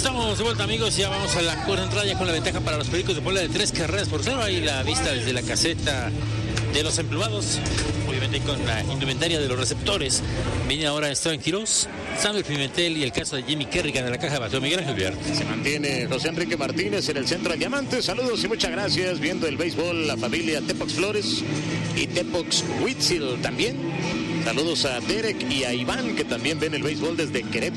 Estamos de vuelta, amigos, ya vamos a la cuarta entrada con la ventaja para los Pericos de Puebla de 3-0. Ahí la vista desde la caseta de los emplumados, obviamente con la indumentaria de los receptores. Viene ahora Esteban Quiroz, Samuel Pimentel y el caso de Jimmy Kerrigan en la caja de bateo. Miguel Ángel Viart. Se mantiene José Enrique Martínez en el centro del diamante. Saludos y muchas gracias. Viendo el béisbol, la familia Tepox Flores y Tepox Huitzil también. Saludos a Derek y a Iván, que también ven el béisbol desde Querétaro.